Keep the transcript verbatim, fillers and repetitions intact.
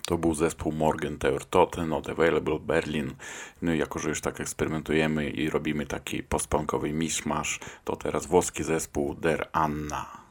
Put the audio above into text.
To był zespół Morgenthau Tote, Not Available Berlin. No i jako, że już tak eksperymentujemy i robimy taki postpunkowy miszmasz, to teraz włoski zespół Der Anna.